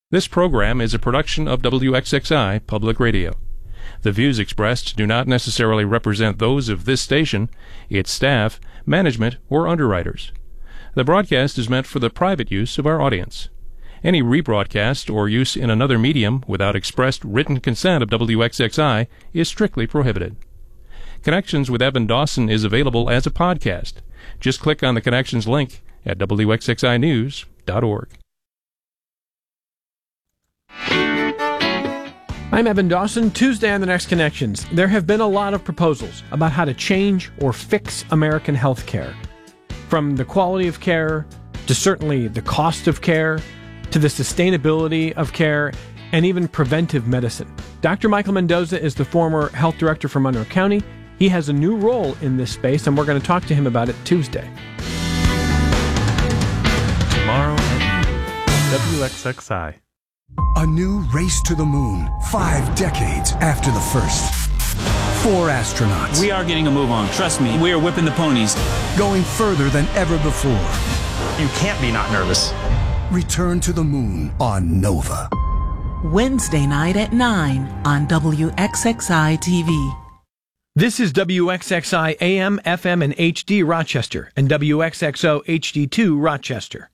This program is a production of WXXI Public Radio. The views expressed do not necessarily represent those of this station, its staff, management, or underwriters. The broadcast is meant for the private use of our audience. Any rebroadcast or use in another medium without expressed written consent of WXXI is strictly prohibited. Connections with Evan Dawson is available as a podcast. Just click on the Connections link at WXXInews.org. I'm Evan Dawson. Tuesday on The Next Connections. There have been a lot of proposals about how to change or fix American health care. From the quality of care, to certainly the cost of care, to the sustainability of care, and even preventive medicine. Dr. Michael Mendoza is the former health director for Monroe County. He has a new role in this space, and we're going to talk to him about it Tuesday. Tomorrow at WXXI. A new race to the moon, 5 decades after the first. 4 astronauts. We are getting a move on. Trust me, we are whipping the ponies. Going further than ever before. You can't be not nervous. Return to the moon on Nova. Wednesday night at 9 on WXXI TV. This is WXXI AM, FM, and HD Rochester, and WXXO HD2 Rochester.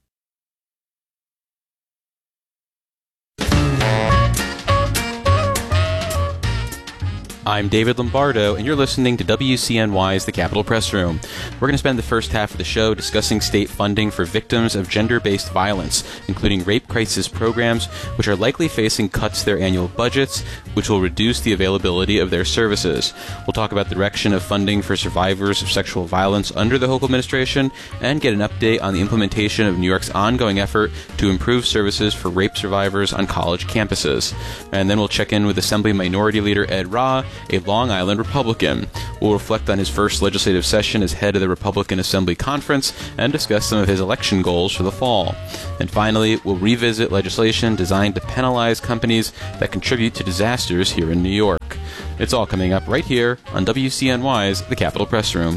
I'm David Lombardo, and you're listening to WCNY's The Capitol Press Room. We're going to spend the first half of the show discussing state funding for victims of gender-based violence, including rape crisis programs, which are likely facing cuts to their annual budgets, which will reduce the availability of their services. We'll talk about the direction of funding for survivors of sexual violence under the Hochul administration, and get an update on the implementation of New York's ongoing effort to improve services for rape survivors on college campuses. And then we'll check in with Assembly Minority Leader Ed Rah, a Long Island Republican. We'll reflect on his first legislative session as head of the Republican Assembly Conference and discuss some of his election goals for the fall. And finally, we'll revisit legislation designed to penalize companies that contribute to disasters here in New York. It's all coming up right here on WCNY's The Capitol Press Room.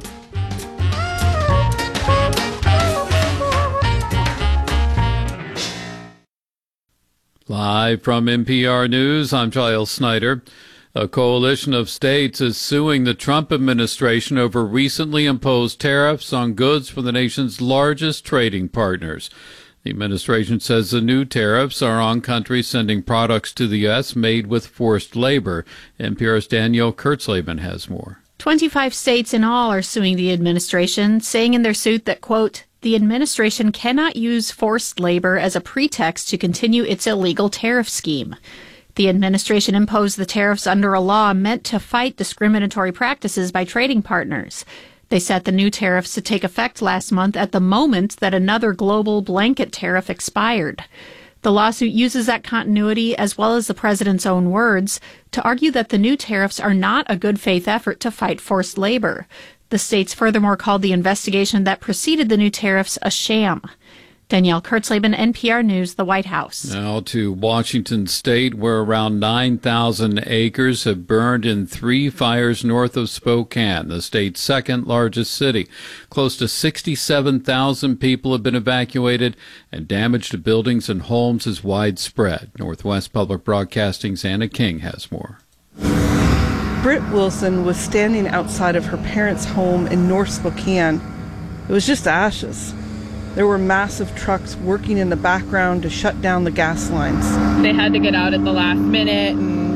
Live from NPR News, I'm Giles Snyder. A coalition of states is suing the Trump administration over recently imposed tariffs on goods from the nation's largest trading partners. The administration says the new tariffs are on countries sending products to the U.S. made with forced labor. NPR's Danielle Kurtzleben has more. 25 states in all are suing the administration, saying in their suit that, quote, the administration cannot use forced labor as a pretext to continue its illegal tariff scheme. The administration imposed the tariffs under a law meant to fight discriminatory practices by trading partners. They set the new tariffs to take effect last month at the moment that another global blanket tariff expired. The lawsuit uses that continuity, as well as the president's own words, to argue that the new tariffs are not a good faith effort to fight forced labor. The states furthermore called the investigation that preceded the new tariffs a sham. Danielle Kurtzleben, NPR News, the White House. Now to Washington State, where around 9,000 acres have burned in 3 fires north of Spokane, the state's second largest city. Close to 67,000 people have been evacuated, and damage to buildings and homes is widespread. Northwest Public Broadcasting's Anna King has more. Britt Wilson was standing outside of her parents' home in North Spokane. It was just ashes. There were massive trucks working in the background to shut down the gas lines. They had to get out at the last minute,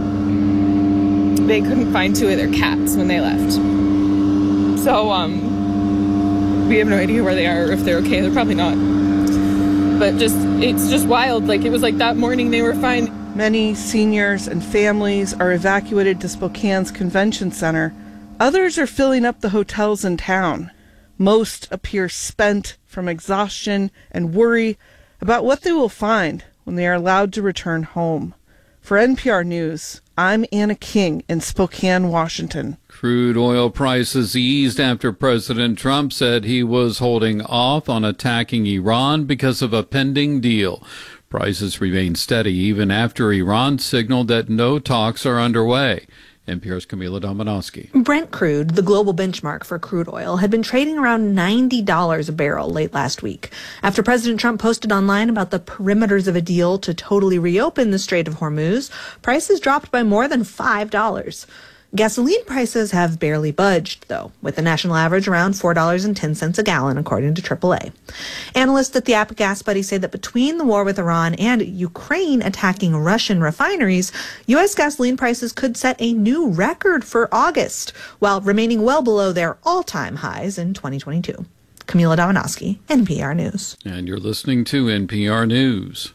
and they couldn't find 2 of their cats when they left. So, we have no idea where they are or if they're okay. They're probably not. But it's just wild. Like, it was like that morning they were fine. Many seniors and families are evacuated to Spokane's convention center. Others are filling up the hotels in town. Most appear spent from exhaustion and worry about what they will find when they are allowed to return home. For NPR News, I'm Anna King in Spokane, Washington. Crude oil prices eased after President Trump said he was holding off on attacking Iran because of a pending deal. Prices remain steady even after Iran signaled that no talks are underway. NPR's Camila Dominowski. Brent crude, the global benchmark for crude oil, had been trading around $90 a barrel late last week. After President Trump posted online about the perimeters of a deal to totally reopen the Strait of Hormuz, prices dropped by more than $5. Gasoline prices have barely budged, though, with the national average around $4.10 a gallon, according to AAA. Analysts at the App Gas Buddy say that between the war with Iran and Ukraine attacking Russian refineries, U.S. gasoline prices could set a new record for August, while remaining well below their all-time highs in 2022. Camila Dominowski, NPR News. And you're listening to NPR News.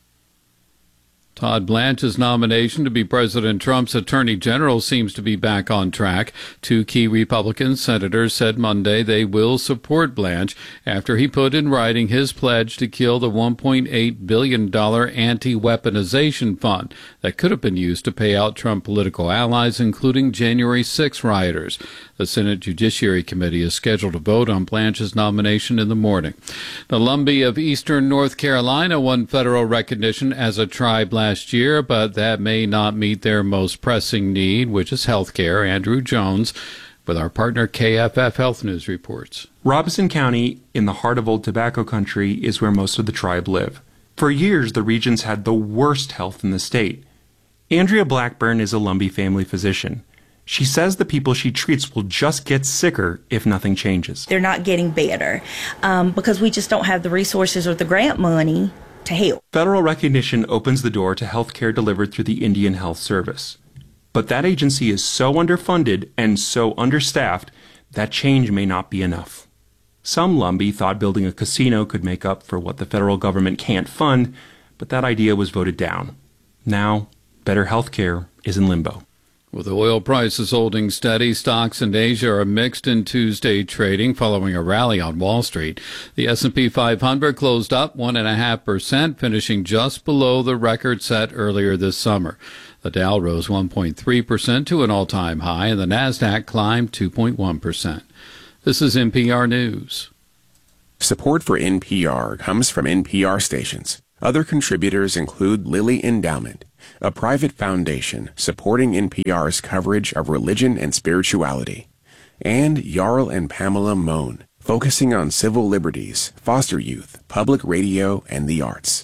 Todd Blanche's nomination to be President Trump's attorney general seems to be back on track. Two key Republican senators said Monday they will support Blanche after he put in writing his pledge to kill the $1.8 billion anti-weaponization fund that could have been used to pay out Trump political allies, including January 6 rioters. The Senate Judiciary Committee is scheduled to vote on Blanche's nomination in the morning. The Lumbee of eastern North Carolina won federal recognition as a tribe last year, but that may not meet their most pressing need, which is health care. Andrew Jones with our partner KFF Health News reports. Robeson County, in the heart of Old Tobacco Country, is where most of the tribe live. For years, the region's had the worst health in the state. Andrea Blackburn is a Lumbee family physician. She says the people she treats will just get sicker if nothing changes. They're not getting better because we just don't have the resources or the grant money to help. Federal recognition opens the door to health care delivered through the Indian Health Service. But that agency is so underfunded and so understaffed that change may not be enough. Some Lumbee thought building a casino could make up for what the federal government can't fund, but that idea was voted down. Now, better health care is in limbo. With oil prices holding steady, stocks in Asia are mixed in Tuesday trading following a rally on Wall Street. The S&P 500 closed up 1.5%, finishing just below the record set earlier this summer. The Dow rose 1.3% to an all-time high, and the Nasdaq climbed 2.1%. This is NPR News. Support for NPR comes from NPR stations. Other contributors include Lilly Endowment, a private foundation supporting NPR's coverage of religion and spirituality, and Jarl and Pamela Mohn, focusing on civil liberties, foster youth, public radio, and the arts.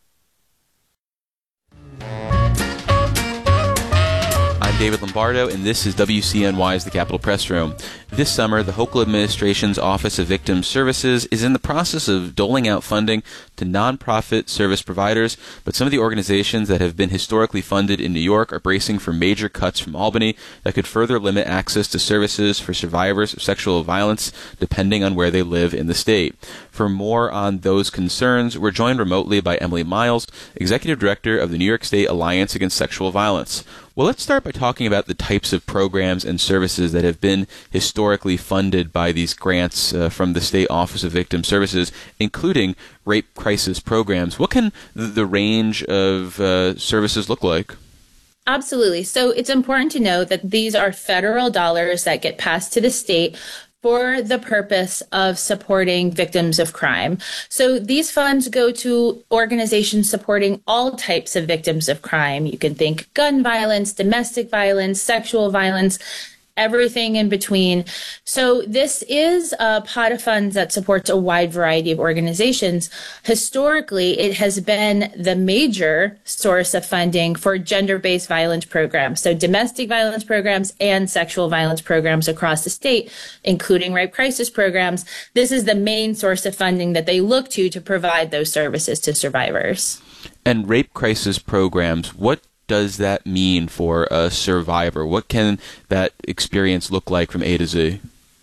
I'm David Lombardo, and this is WCNY's The Capitol Press Room. This summer, the Hochul administration's Office of Victim Services is in the process of doling out funding to nonprofit service providers, but some of the organizations that have been historically funded in New York are bracing for major cuts from Albany that could further limit access to services for survivors of sexual violence, depending on where they live in the state. For more on those concerns, we're joined remotely by Emily Miles, Executive Director of the New York State Alliance Against Sexual Violence. Well, let's start by talking about the types of programs and services that have been historically funded by these grants from the State Office of Victim Services, including rape crisis programs. What can the range of services look like? Absolutely. So it's important to note that these are federal dollars that get passed to the state for the purpose of supporting victims of crime. So these funds go to organizations supporting all types of victims of crime. You can think gun violence, domestic violence, sexual violence, everything in between. So this is a pot of funds that supports a wide variety of organizations. Historically, it has been the major source of funding for gender-based violence programs, so domestic violence programs and sexual violence programs across the state, including rape crisis programs. This is the main source of funding that they look to provide those services to survivors. And rape crisis programs, what does that mean for a survivor? What can that experience look like from A to Z?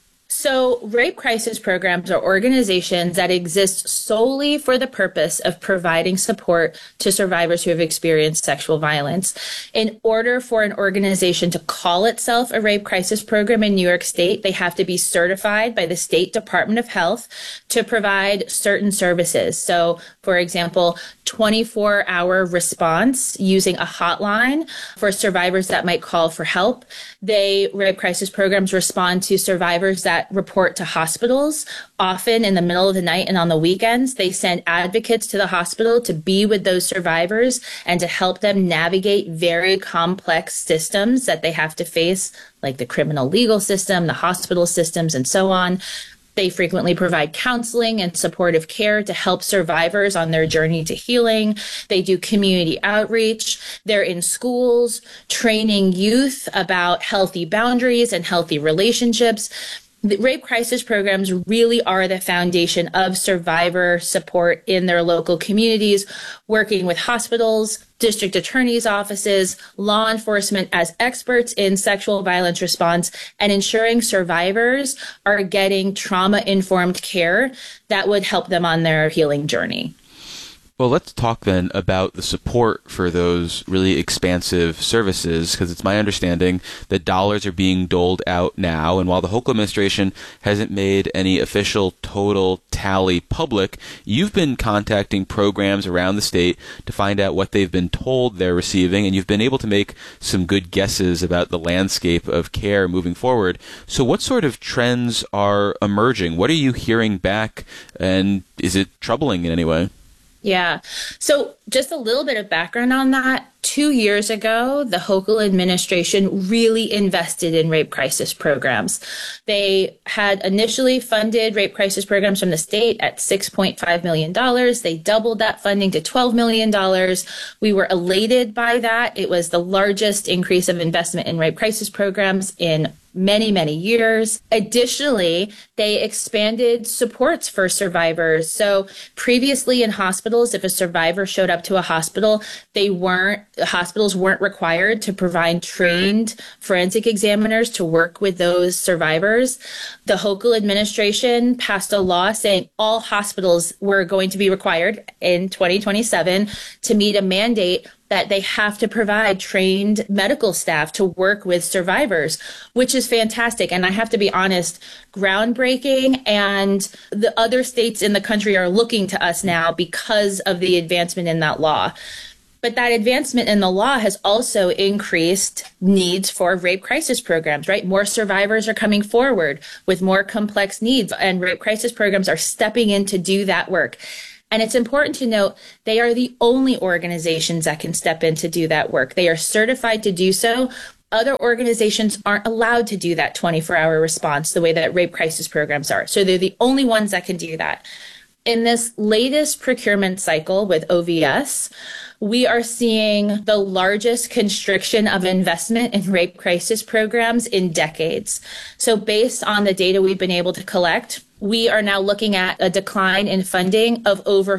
So rape crisis programs are organizations that exist solely for the purpose of providing support to survivors who have experienced sexual violence. In order for an organization to call itself a rape crisis program in New York State, they have to be certified by the State Department of Health to provide certain services. So, for example, 24-hour response using a hotline for survivors that might call for help. Rape crisis programs respond to survivors that report to hospitals. Often in the middle of the night and on the weekends, they send advocates to the hospital to be with those survivors and to help them navigate very complex systems that they have to face, like the criminal legal system, the hospital systems, and so on. They frequently provide counseling and supportive care to help survivors on their journey to healing. They do community outreach. They're in schools, training youth about healthy boundaries and healthy relationships. The rape crisis programs really are the foundation of survivor support in their local communities, working with hospitals, district attorneys' offices, law enforcement as experts in sexual violence response, and ensuring survivors are getting trauma-informed care that would help them on their healing journey. Well, let's talk then about the support for those really expansive services, because it's my understanding that dollars are being doled out now, and while the Hochul administration hasn't made any official total tally public, you've been contacting programs around the state to find out what they've been told they're receiving, and you've been able to make some good guesses about the landscape of care moving forward. So what sort of trends are emerging? What are you hearing back, and is it troubling in any way? Yeah. So just a little bit of background on that. 2 years ago, the Hochul administration really invested in rape crisis programs. They had initially funded rape crisis programs from the state at $6.5 million. They doubled that funding to $12 million. We were elated by that. It was the largest increase of investment in rape crisis programs in many, many years. Additionally, they expanded supports for survivors. So previously in hospitals, if a survivor showed up to a hospital, hospitals weren't required to provide trained forensic examiners to work with those survivors. The Hochul administration passed a law saying all hospitals were going to be required in 2027 to meet a mandate that they have to provide trained medical staff to work with survivors, which is fantastic. And I have to be honest, groundbreaking, and the other states in the country are looking to us now because of the advancement in that law. But that advancement in the law has also increased needs for rape crisis programs, right? More survivors are coming forward with more complex needs, and rape crisis programs are stepping in to do that work. And it's important to note they are the only organizations that can step in to do that work. They are certified to do so. Other organizations aren't allowed to do that 24-hour response the way that rape crisis programs are. So they're the only ones that can do that. In this latest procurement cycle with OVS, we are seeing the largest constriction of investment in rape crisis programs in decades. So based on the data we've been able to collect, we are now looking at a decline in funding of over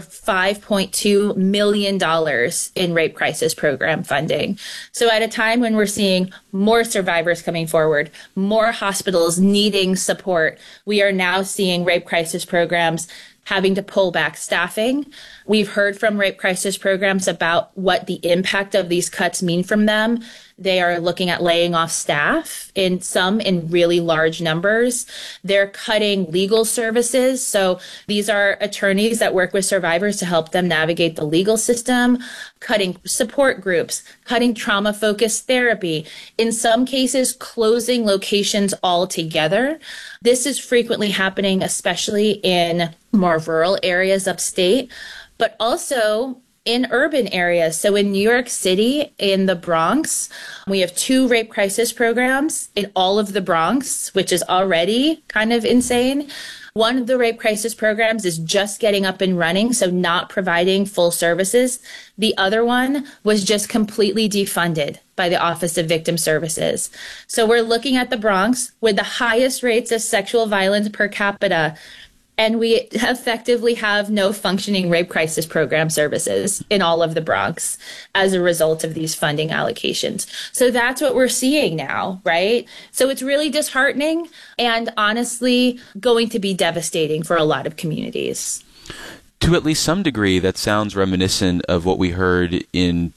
$5.2 million in rape crisis program funding. So at a time when we're seeing more survivors coming forward, more hospitals needing support, we are now seeing rape crisis programs having to pull back staffing. We've heard from rape crisis programs about what the impact of these cuts mean from them. They are looking at laying off staff, in really large numbers. They're cutting legal services. So these are attorneys that work with survivors to help them navigate the legal system, cutting support groups, cutting trauma-focused therapy, in some cases closing locations altogether. This is frequently happening, especially in more rural areas upstate, but also in urban areas. So in New York City, in the Bronx, we have 2 rape crisis programs in all of the Bronx, which is already kind of insane. One of the rape crisis programs is just getting up and running, so not providing full services. The other one was just completely defunded by the Office of Victim Services. So we're looking at the Bronx with the highest rates of sexual violence per capita, and we effectively have no functioning rape crisis program services in all of the Bronx as a result of these funding allocations. So that's what we're seeing now, right? So it's really disheartening and honestly going to be devastating for a lot of communities. To at least some degree, that sounds reminiscent of what we heard in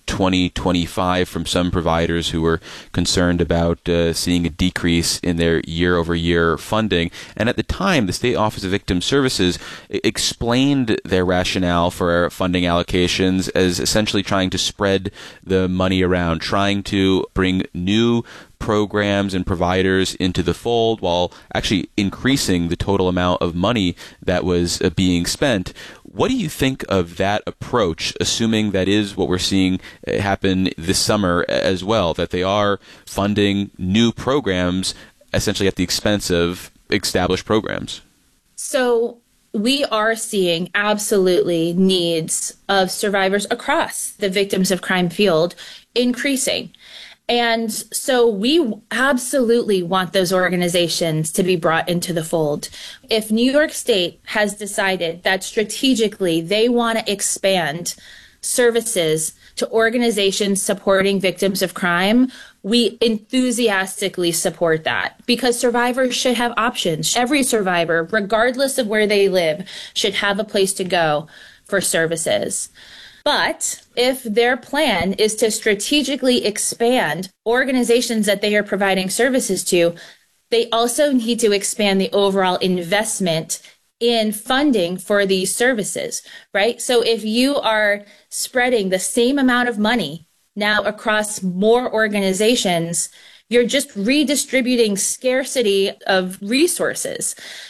2025 from some providers who were concerned about seeing a decrease in their year-over-year funding. And at the time, the State Office of Victim Services explained their rationale for funding allocations as essentially trying to spread the money around, trying to bring new programs and providers into the fold while actually increasing the total amount of money that was being spent. What do you think of that approach, assuming that is what we're seeing happen this summer as well, that they are funding new programs essentially at the expense of established programs? So we are seeing absolutely needs of survivors across the victims of crime field increasing. And so we absolutely want those organizations to be brought into the fold. If New York State has decided that strategically they want to expand services to organizations supporting victims of crime, we enthusiastically support that because survivors should have options. Every survivor, regardless of where they live, should have a place to go for services. But if their plan is to strategically expand organizations that they are providing services to, they also need to expand the overall investment in funding for these services, right? So if you are spreading the same amount of money now across more organizations, you're just redistributing scarcity of resources.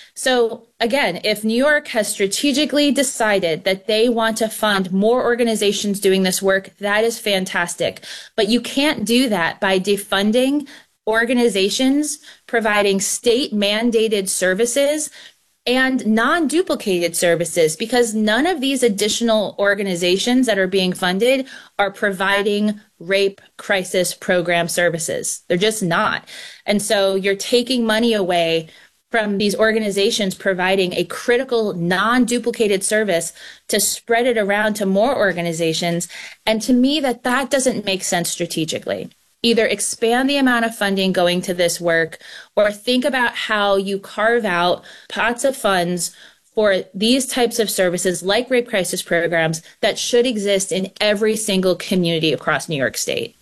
So again, if New York has strategically decided that they want to fund more organizations doing this work, that is fantastic. But you can't do that by defunding organizations providing state-mandated services and non-duplicated services, because none of these additional organizations that are being funded are providing rape crisis program services. They're just not. And so you're taking money away from these organizations providing a critical non-duplicated service to spread it around to more organizations. And to me, that doesn't make sense strategically. Either expand the amount of funding going to this work or think about how you carve out pots of funds for these types of services like rape crisis programs that should exist in every single community across New York State.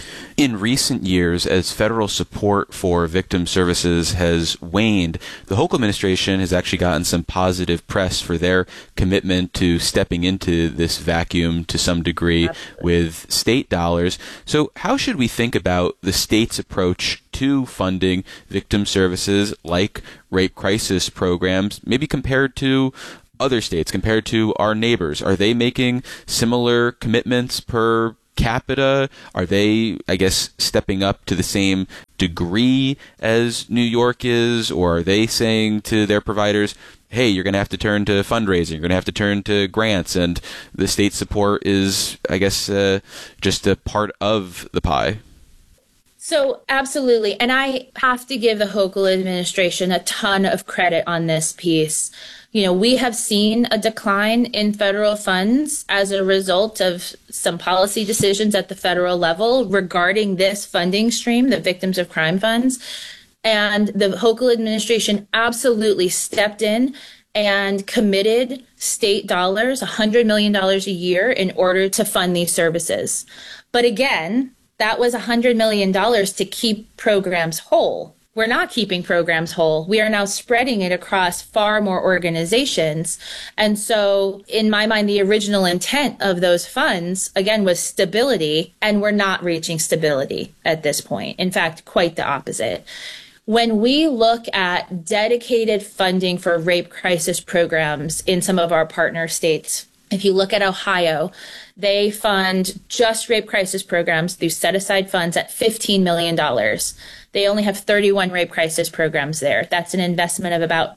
In recent years, as federal support for victim services has waned, the Hochul administration has actually gotten some positive press for their commitment to stepping into this vacuum to some degree with state dollars. So how should we think about the state's approach to funding victim services like rape crisis programs, maybe compared to other states, compared to our neighbors? Are they making similar commitments per capita? Are they, I guess, stepping up to the same degree as New York is? Or are they saying to their providers, hey, you're going to have to turn to fundraising, you're going to have to turn to grants, and the state support is, I guess, just a part of the pie? So absolutely. And I have to give the Hochul administration a ton of credit on this piece. You know, we have seen a decline in federal funds as a result of some policy decisions at the federal level regarding this funding stream, the Victims of Crime funds. And the Hochul administration absolutely stepped in and committed state dollars, $100 million a year, in order to fund these services. But again, that was $100 million to keep programs whole. We're not keeping programs whole. We are now spreading it across far more organizations. And so in my mind, the original intent of those funds, again, was stability, and we're not reaching stability at this point. In fact, quite the opposite. When we look at dedicated funding for rape crisis programs in some of our partner states, if you look at Ohio, they fund just rape crisis programs through set-aside funds at $15 million. They only have 31 rape crisis programs there. That's an investment of about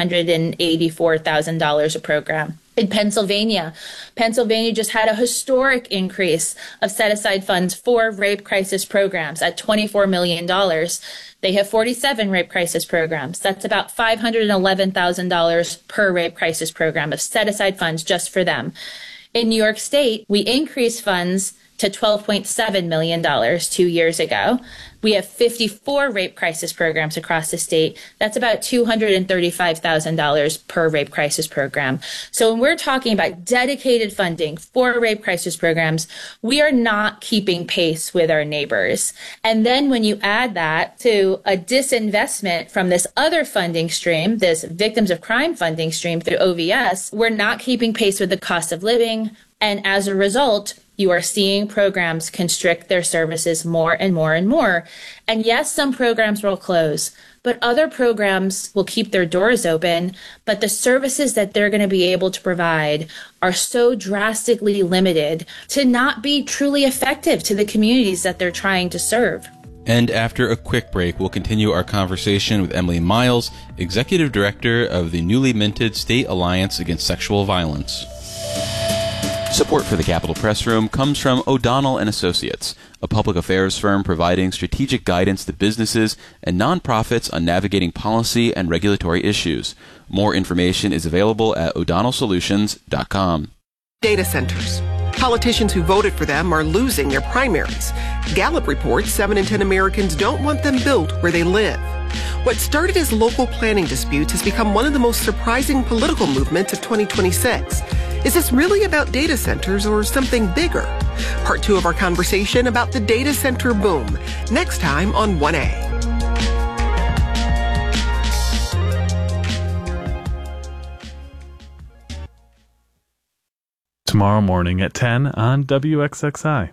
$484,000 a program. In Pennsylvania just had a historic increase of set-aside funds for rape crisis programs at $24 million. They have 47 rape crisis programs. That's about $511,000 per rape crisis program of set-aside funds just for them. In New York State, we increased funds to $12.7 million 2 years ago. We have 54 rape crisis programs across the state. That's about $235,000 per rape crisis program. So when we're talking about dedicated funding for rape crisis programs, we are not keeping pace with our neighbors. And then when you add that to a disinvestment from this other funding stream, this victims of crime funding stream through OVS, we're not keeping pace with the cost of living. And as a result, you are seeing programs constrict their services more and more and more. And yes, some programs will close, but other programs will keep their doors open. But the services that they're going to be able to provide are so drastically limited to not be truly effective to the communities that they're trying to serve. And after a quick break, we'll continue our conversation with Emily Miles, Executive Director of the newly minted State Alliance Against Sexual Violence. Support for the Capitol Press Room comes from O'Donnell & Associates, a public affairs firm providing strategic guidance to businesses and nonprofits on navigating policy and regulatory issues. More information is available at o'donnellsolutions.com. Data centers. Politicians who voted for them are losing their primaries. Gallup reports 7 in 10 Americans don't want them built where they live. What started as local planning disputes has become one of the most surprising political movements of 2026. Is this really about data centers or something bigger? Part 2 of our conversation about the data center boom, next time on 1A. Tomorrow morning at 10 on WXXI.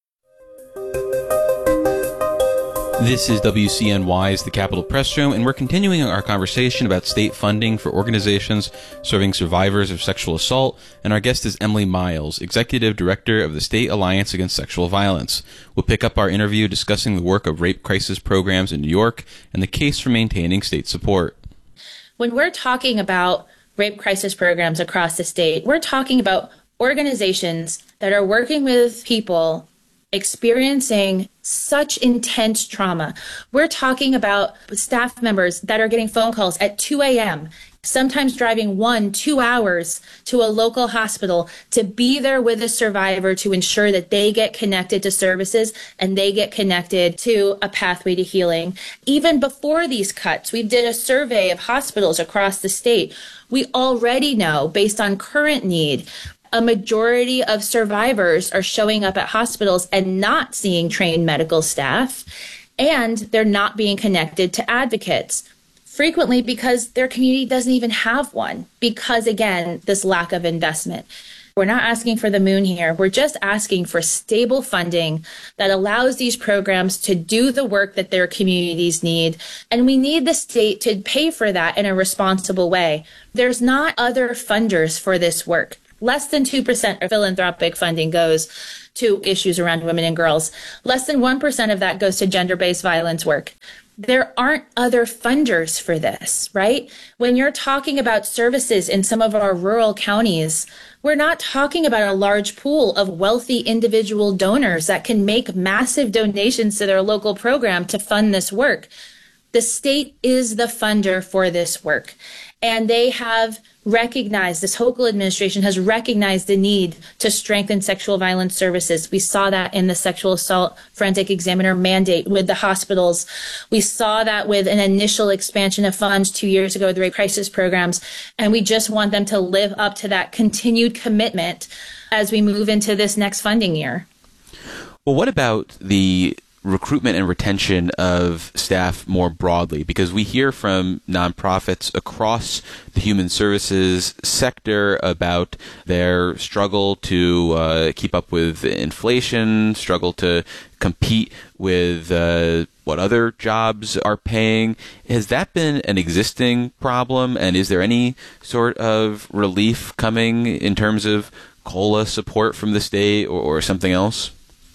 This is WCNY's The Capitol Press Room, and we're continuing our conversation about state funding for organizations serving survivors of sexual assault, and our guest is Emily Miles, Executive Director of the State Alliance Against Sexual Violence. We'll pick up our interview discussing the work of rape crisis programs in New York and the case for maintaining state support. When we're talking about rape crisis programs across the state, we're talking about organizations that are working with people experiencing such intense trauma. We're talking about staff members that are getting phone calls at 2 a.m., sometimes driving 1-2 hours to a local hospital to be there with a survivor to ensure that they get connected to services and they get connected to a pathway to healing. Even before these cuts, we did a survey of hospitals across the state. We already know, based on current need, a majority of survivors are showing up at hospitals and not seeing trained medical staff, and they're not being connected to advocates, frequently because their community doesn't even have one, because, again, this lack of investment. We're not asking for the moon here. We're just asking for stable funding that allows these programs to do the work that their communities need. And we need the state to pay for that in a responsible way. There's not other funders for this work. Less than 2% of philanthropic funding goes to issues around women and girls. Less than 1% of that goes to gender-based violence work. There aren't other funders for this, right? When you're talking about services in some of our rural counties, we're not talking about a large pool of wealthy individual donors that can make massive donations to their local program to fund this work. The state is the funder for this work. And they have recognized, this Hochul administration has recognized the need to strengthen sexual violence services. We saw that in the sexual assault forensic examiner mandate with the hospitals. We saw that with an initial expansion of funds 2 years ago with the rape crisis programs. And we just want them to live up to that continued commitment as we move into this next funding year. Well, what about the recruitment and retention of staff more broadly? Because we hear from nonprofits across the human services sector about their struggle to keep up with inflation, struggle to compete with what other jobs are paying. Has that been an existing problem? And is there any sort of relief coming in terms of COLA support from the state or something else?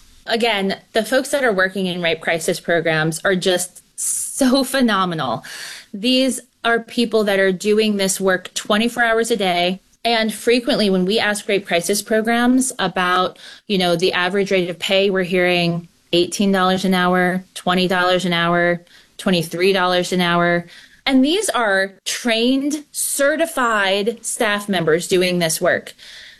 Again, the folks that are working in rape crisis programs are just so phenomenal. These are people that are doing this work 24 hours a day. And frequently when we ask rape crisis programs about, the average rate of pay, we're hearing $18 an hour, $20 an hour, $23 an hour. And these are trained, certified staff members doing this work.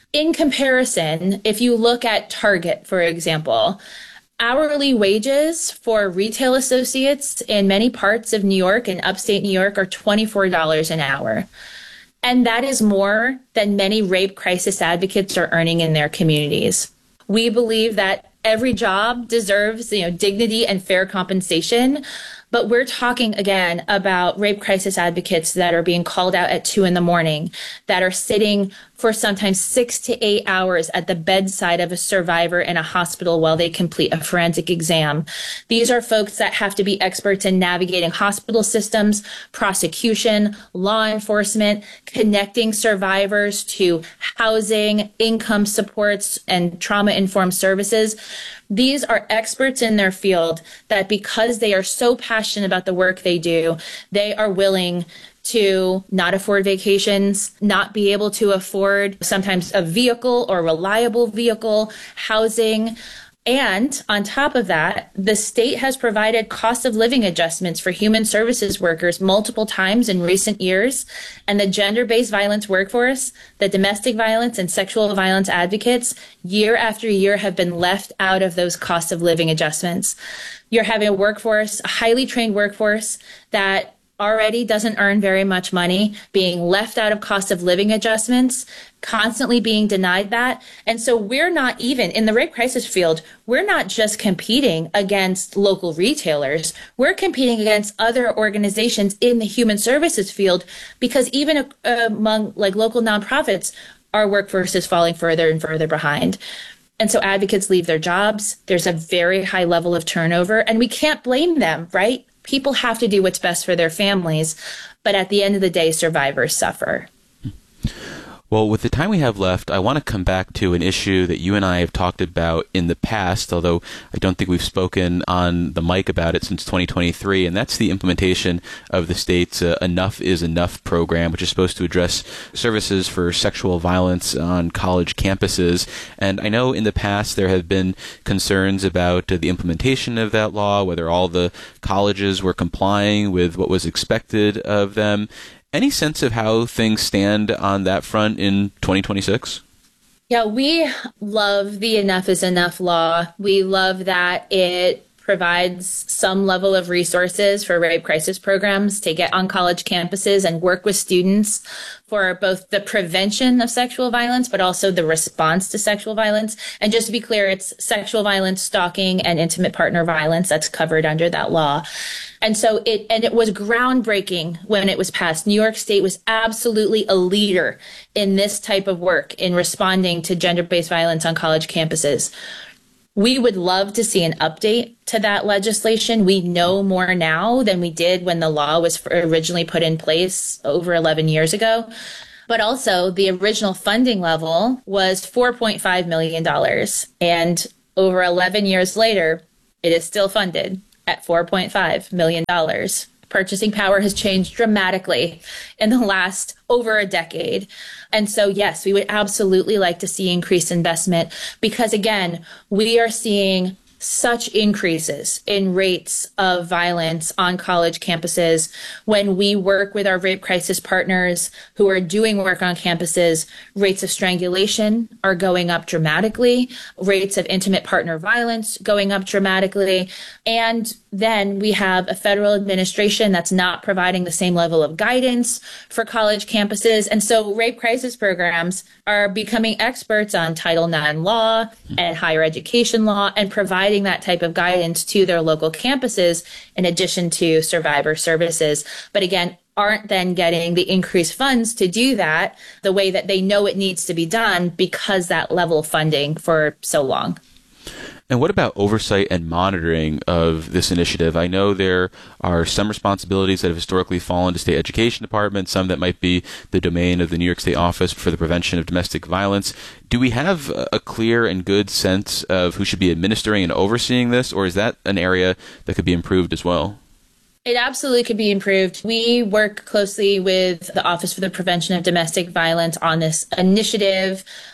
In comparison, if you look at Target, for example, hourly wages for retail associates in many parts of New York and upstate New York are $24 an hour. And that is more than many rape crisis advocates are earning in their communities. We believe that every job deserves, dignity and fair compensation. But we're talking again about rape crisis advocates that are being called out at 2 a.m, that are sitting for sometimes 6 to 8 hours at the bedside of a survivor in a hospital while they complete a forensic exam. These are folks that have to be experts in navigating hospital systems, prosecution, law enforcement, connecting survivors to housing, income supports, and trauma-informed services. These are experts in their field that, because they are so passionate about the work they do, they are willing to not afford vacations, not be able to afford sometimes a vehicle or reliable vehicle, housing. And on top of that, the state has provided cost of living adjustments for human services workers multiple times in recent years. And the gender-based violence workforce, the domestic violence and sexual violence advocates, year after year have been left out of those cost of living adjustments. You're having a workforce, a highly trained workforce that already doesn't earn very much money, being left out of cost of living adjustments, constantly being denied that. And so we're not even, in the rape crisis field, we're not just competing against local retailers, we're competing against other organizations in the human services field, because even among local nonprofits, our workforce is falling further and further behind. And so advocates leave their jobs. There's a very high level of turnover, and we can't blame them, right? People have to do what's best for their families, but at the end of the day, survivors suffer. Well, with the time we have left, I want to come back to an issue that you and I have talked about in the past, although I don't think we've spoken on the mic about it since 2023, and that's the implementation of the state's Enough is Enough program, which is supposed to address services for sexual violence on college campuses. And I know in the past there have been concerns about the implementation of that law, whether all the colleges were complying with what was expected of them. Any sense of how things stand on that front in 2026? Yeah, we love the Enough is Enough law. We love that it provides some level of resources for rape crisis programs to get on college campuses and work with students for both the prevention of sexual violence, but also the response to sexual violence. And just to be clear, it's sexual violence, stalking, and intimate partner violence that's covered under that law. And so it was groundbreaking when it was passed. New York State was absolutely a leader in this type of work in responding to gender-based violence on college campuses. We would love to see an update to that legislation. We know more now than we did when the law was originally put in place over 11 years ago. But also, the original funding level was $4.5 million. And over 11 years later, it is still funded at $4.5 million. Purchasing power has changed dramatically in the last over a decade. And so, yes, we would absolutely like to see increased investment because, again, we are seeing such increases in rates of violence on college campuses. When we work with our rape crisis partners who are doing work on campuses, rates of strangulation are going up dramatically, rates of intimate partner violence going up dramatically. And then we have a federal administration that's not providing the same level of guidance for college campuses. And so rape crisis programs are becoming experts on Title IX law and higher education law and providing that type of guidance to their local campuses in addition to survivor services. But again, aren't then getting the increased funds to do that the way that they know it needs to be done because that level of funding for so long. And what about oversight and monitoring of this initiative? I know there are some responsibilities that have historically fallen to state education departments, some that might be the domain of the New York State Office for the Prevention of Domestic Violence. Do we have a clear and good sense of who should be administering and overseeing this, or is that an area that could be improved as well? It absolutely could be improved. We work closely with the Office for the Prevention of Domestic Violence on this initiative.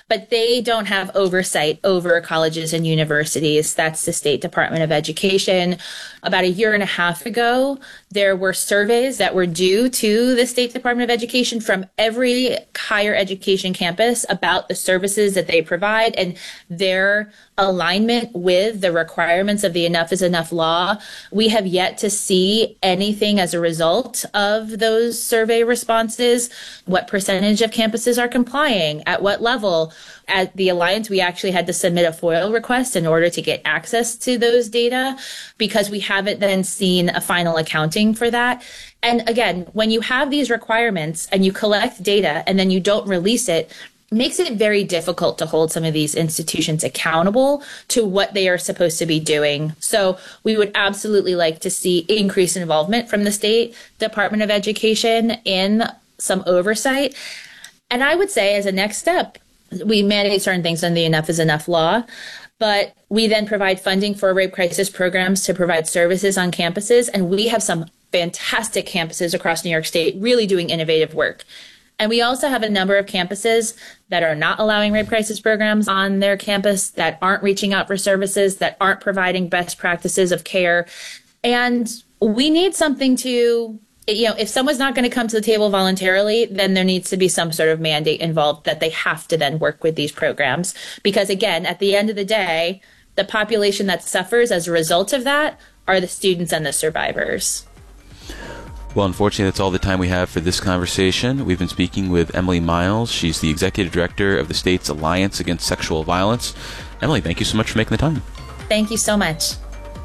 but they don't have oversight over colleges and universities. That's the State Department of Education. About a year and a half ago, there were surveys that were due to the State Department of Education from every higher education campus about the services that they provide and their alignment with the requirements of the Enough is Enough law. We have yet to see anything as a result of those survey responses. What percentage of campuses are complying? At what level? At the Alliance, we actually had to submit a FOIL request in order to get access to those data because we haven't then seen a final accounting for that. And again, when you have these requirements and you collect data and then you don't release it, makes it very difficult to hold some of these institutions accountable to what they are supposed to be doing. So we would absolutely like to see increased involvement from the State Department of Education in some oversight. And I would say as a next step, we mandate certain things in the Enough is Enough law, but we then provide funding for rape crisis programs to provide services on campuses. And we have some fantastic campuses across New York State really doing innovative work. And we also have a number of campuses that are not allowing rape crisis programs on their campus, that aren't reaching out for services, that aren't providing best practices of care. And we need something to, if someone's not going to come to the table voluntarily, then there needs to be some sort of mandate involved that they have to then work with these programs. Because again, at the end of the day, the population that suffers as a result of that are the students and the survivors. Well, unfortunately, that's all the time we have for this conversation. We've been speaking with Emily Miles. She's the Executive Director of the state's Alliance Against Sexual Violence. Emily, thank you so much for making the time. Thank you so much.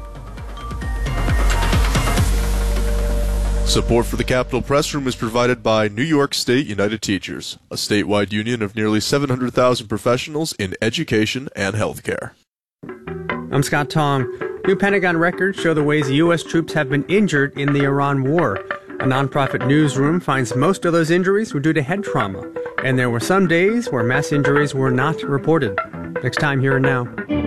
Support for the Capitol Press Room is provided by New York State United Teachers, a statewide union of nearly 700,000 professionals in education and healthcare. I'm Scott Tong. New Pentagon records show the ways U.S. troops have been injured in the Iran war. A nonprofit newsroom finds most of those injuries were due to head trauma, and there were some days where mass injuries were not reported. Next time, Here and Now.